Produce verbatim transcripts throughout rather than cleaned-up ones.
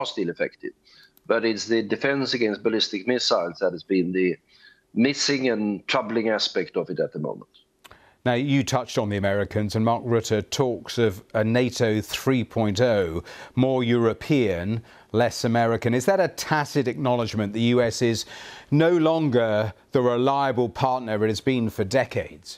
still effective. But it's the defense against ballistic missiles that has been the missing and troubling aspect of it at the moment. Now, you touched on the Americans, and Mark Rutte talks of a NATO three point oh, more European, less American. Is that a tacit acknowledgement the U S is no longer the reliable partner it has been for decades?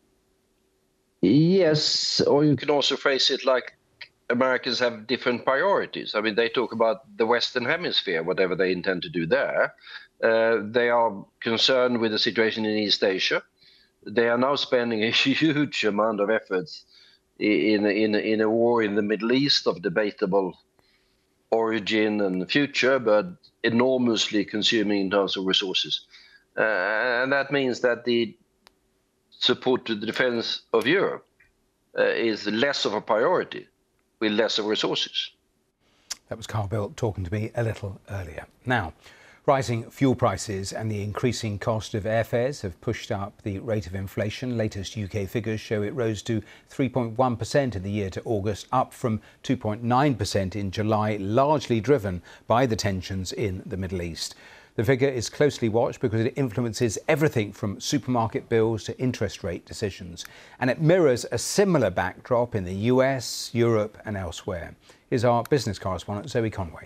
Yes, or you can also phrase it like Americans have different priorities. I mean, they talk about the Western Hemisphere, whatever they intend to do there. Uh, they are concerned with the situation in East Asia. They are now spending a huge amount of efforts in, in, in a war in the Middle East of debatable origin and future, but enormously consuming in terms of resources. Uh, and that means that the support to the defense of Europe uh, is less of a priority with less of resources. That was Carl Bildt talking to me a little earlier. Now, rising fuel prices and the increasing cost of airfares have pushed up the rate of inflation. Latest U K figures show it rose to three point one percent in the year to August, up from two point nine percent in July, largely driven by the tensions in the Middle East. The figure is closely watched because it influences everything from supermarket bills to interest rate decisions. And it mirrors a similar backdrop in the U S, Europe and elsewhere. Here's our business correspondent, Zoe Conway.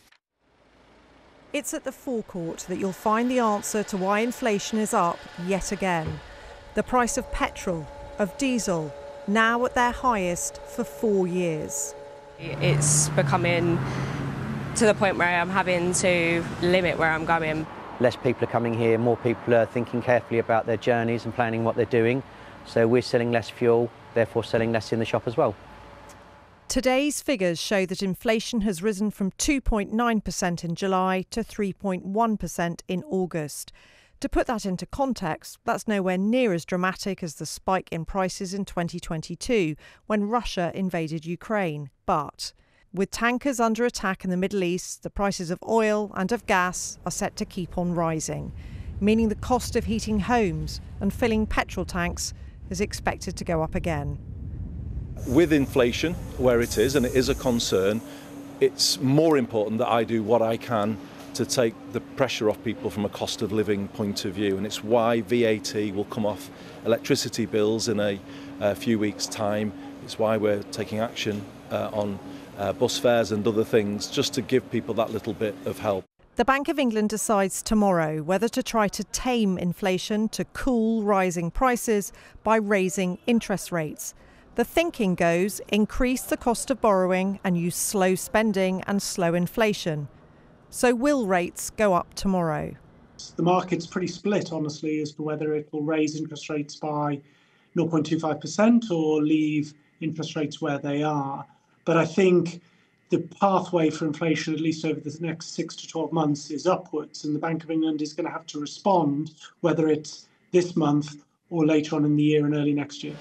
It's at the forecourt that you'll find the answer to why inflation is up yet again. The price of petrol, of diesel, now at their highest for four years. It's becoming to the point where I'm having to limit where I'm going. Less people are coming here, more people are thinking carefully about their journeys and planning what they're doing. So we're selling less fuel, therefore selling less in the shop as well. Today's figures show that inflation has risen from two point nine percent in July to three point one percent in August. To put that into context, that's nowhere near as dramatic as the spike in prices in twenty twenty-two when Russia invaded Ukraine. But with tankers under attack in the Middle East, the prices of oil and of gas are set to keep on rising, meaning the cost of heating homes and filling petrol tanks is expected to go up again. With inflation where it is, and it is a concern, it's more important that I do what I can to take the pressure off people from a cost of living point of view, and it's why V A T will come off electricity bills in a, a few weeks' time. It's why we're taking action uh, on uh, bus fares and other things, just to give people that little bit of help. The Bank of England decides tomorrow whether to try to tame inflation to cool rising prices by raising interest rates. The thinking goes, increase the cost of borrowing and use slow spending and slow inflation. So will rates go up tomorrow? The market's pretty split, honestly, as to whether it will raise interest rates by zero point two five percent or leave interest rates where they are. But I think the pathway for inflation, at least over the next six to twelve months, is upwards. And the Bank of England is going to have to respond, whether it's this month or later on in the year and early next year.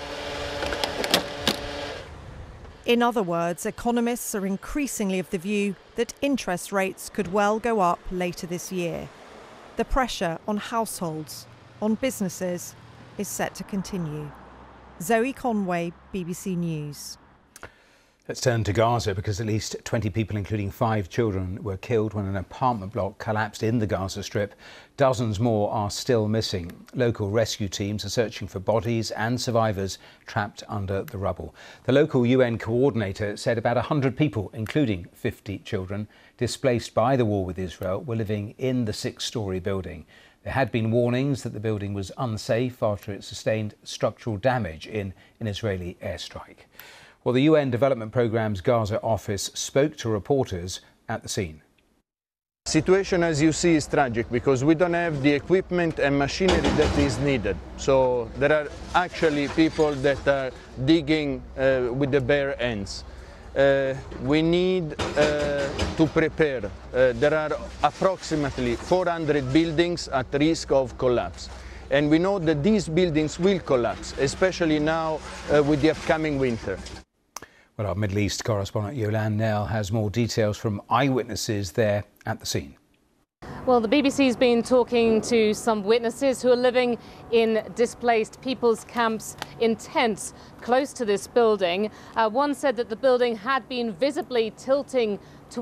In other words, economists are increasingly of the view that interest rates could well go up later this year. The pressure on households, on businesses, is set to continue. Zoe Conway, B B C News. Let's turn to Gaza because at least twenty people, including five children, were killed when an apartment block collapsed in the Gaza Strip. Dozens more are still missing. Local rescue teams are searching for bodies and survivors trapped under the rubble. The local U N coordinator said about one hundred people, including fifty children, displaced by the war with Israel, were living in the six-storey building. There had been warnings that the building was unsafe after it sustained structural damage in an Israeli airstrike. Well, the U N Development Programme's Gaza office spoke to reporters at the scene. The situation, as you see, is tragic because we don't have the equipment and machinery that is needed. So there are actually people that are digging uh, with the bare hands. Uh, we need uh, to prepare. Uh, there are approximately four hundred buildings at risk of collapse. And we know that these buildings will collapse, especially now uh, with the upcoming winter. Well, our Middle East correspondent Yolande Knell has more details from eyewitnesses there at the scene. Well, the B B C's been talking to some witnesses who are living in displaced people's camps in tents close to this building. Uh, one said that the building had been visibly tilting